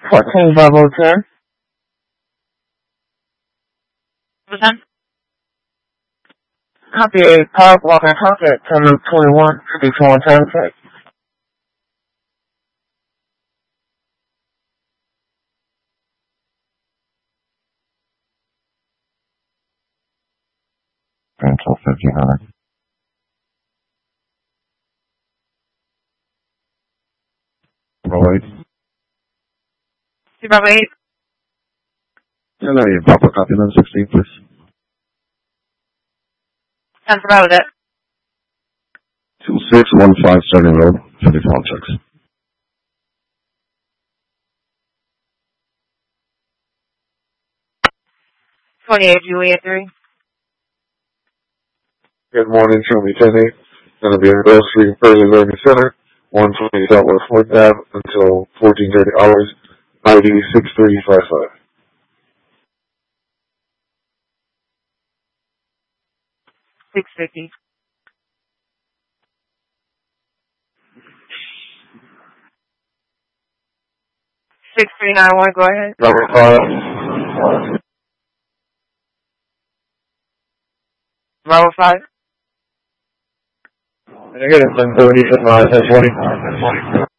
14 Bravo 10. What's that? Copy a Park Walking Talk at 10:21 to be 21 time check. Until 59. Bravo 8. Bravo 8. Hello, you Papa copy 916, please. 10 for Bravo, that. 26157 Road, 54 checks. Juliet 3. Good morning, Trinity 10-8. Going to be in Grove Street, Early Learning Center, 120 Southwest 4th Ave until 14:30 hours, ID 6355. 650. 6391, go ahead. Number 5. Bravo 5. I get it, 10:30, 10:20.